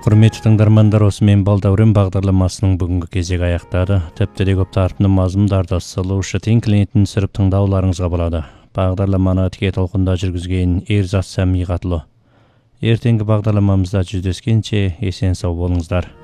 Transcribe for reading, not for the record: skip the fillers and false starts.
Құрметті тыңдармандар, осымен Балдәурен бағдарламасының бүгінгі кезегі аяқтады. Тіпті де көп тартымды мазмұндарды сылушы теңкіленетін сүріп тыңдауларыңызға болады. Бағдарламаны тіке толқында жүргізген Ерзат Сәмиғатлы. Ертеңгі бағдарламамызда жүздескенше есен сау болыңыздар.